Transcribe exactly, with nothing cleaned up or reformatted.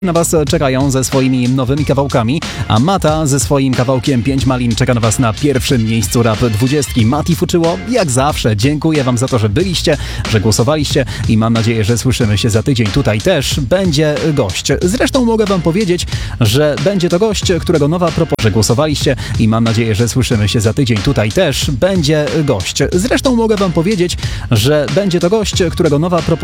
na Was czekają ze swoimi nowymi kawałkami, a Mata ze swoim kawałkiem pięć malin czeka na Was na pierwszym miejscu Rap dwudziestki. Mati Fuczyło, jak zawsze, dziękuję Wam za to, że byliście, że głosowaliście i mam nadzieję, że słyszymy się za tydzień. Tutaj też będzie gość. Zresztą mogę Wam powiedzieć, że będzie to gość, którego nowa propozycja, że głosowaliście i mam nadzieję, że słyszymy się za tydzień. Tutaj też będzie gość. Zresztą mogę Wam powiedzieć, że będzie to gość, którego nowa propozycja